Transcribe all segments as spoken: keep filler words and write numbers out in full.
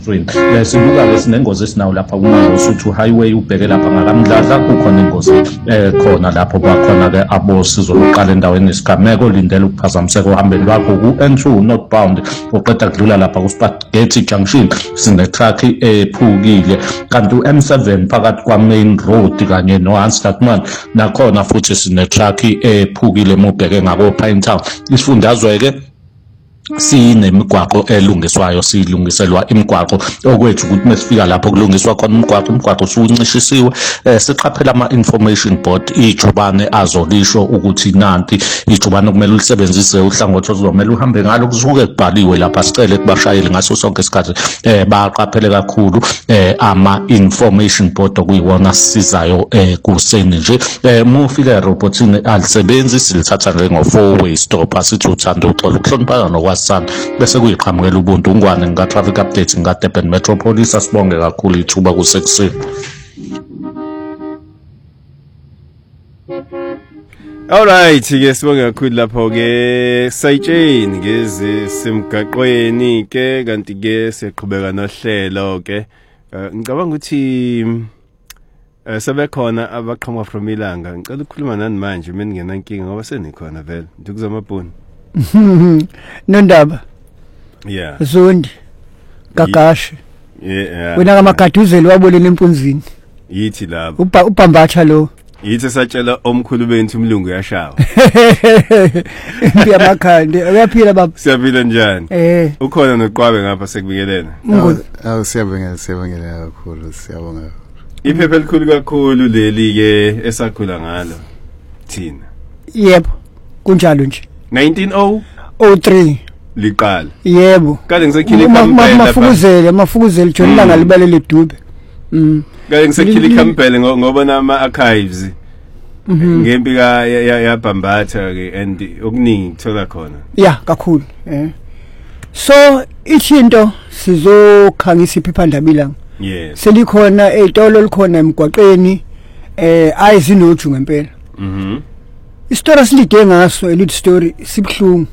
Stream. Sibuka ke sinengozi esinawo lapha kuMango Suthu Highway ubheke lapha ngakamdladla kukhona ingozi eh khona lapho bakhona ke abosizo lokuqala endaweni yesigameko lindele ukuphazamiseka ohambeni lwakho ku N two northbound oqeda kudlula lapha ku Spaghetti Junction sine truck ephukile kanti u M seven phakathi kwa Main Road kanye no Hansstatman nakhona futhi sine truck ephukile mubheke ngako Pine Town isifundazwe ke sinemigwaqo elungiswayo silungiselwa imigwaqo okwethu ukuthi mesifika lapho kulungiswa khona umgwaqo umgwaqo usuncishisiwe siqaphela ama information board ijubane azolisho ukuthi nanti ijubane kumele ulisebenzise uhlangothi ozomela uhambe ngalo kusuke kubhaliwe lapha sicele kubashayeli ngaso sonke isikhathi eh baqaphele kakhulu eh ama information board okuyiwona sisizayo eh kuseni nje eh mufika robotini alisebenzi silithatha njengo four way stop asithi uthanda uxola ukuhloniphana no sana bese kuyiqhamukela ubuntu ungwane nga traffic updates nga Durban Metropolis asibonge kakhulu ithuba kusekuseni. All right ke sibonge kakhulu lapho ke sayitsheni ngeze semgaqweni ke kanti ke siqhubeka nohlelo ke ngicabanga ukuthi eh sebekhona abaqhamuka from ilanga ngicela ukukhuluma nani manje mina ngena inkinga ngoba senikhona vele ndikuzamabhuni Nondaba. Yeah. Zondi. Gagashi. Yeah. Wena ngamagaduzeli waboleni empunzini. Yithi lapho. Uba ubhambatha lo. Yithi satshela omkhulu bethu umlungu yashawa. Ngiyamakhande. Uyaphila baba. Siyaphila njani? Eh. Ukhona noqwabe ngapha sekubingelena. Awu siyabonga siyabongela kakhulu siyabonga. Iphepha elikhulu kakhulu leli ke esakhula ngalo thina. Yebo. Kunjalo nje. nineteen oh three liqala yebo kade ngisekhile Campbell mafukuzele mafukuzele John langa libalele dube mm kade ngisekhile Campbell ngoba nama archives ngempi ka yabhambatha ke and okuningi thola khona yeah kakhulu eh so ithinto sizokhangisa iphephandaba ilanga yes selikhona etolo likhona emgwaqeni eh ayizinoju ngempela mhm Istori silide ngaso elite story sibhlungu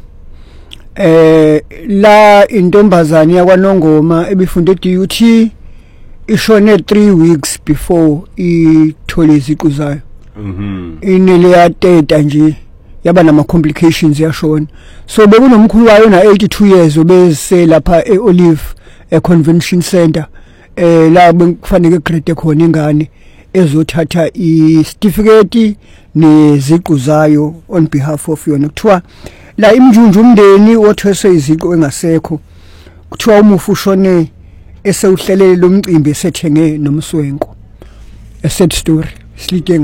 eh la intombazane yakwaNongoma ebifunde D U T ishone three weeks before ithole iziqu zayo mhm inele yateta nje yaba nama complications yashona so bekunomkhulu wayo na eighty-two years obese lapha eOlive e Convention Center eh la bekufanele grade khona ingane ezothatha i-certificate neziqu zayo on behalf of yona kuthiwa la imjunju umndeni othwese iziqu engasekho kuthiwa umufu ushone esewuhlelele lomcimbi esethenge nomswenko a sad story slike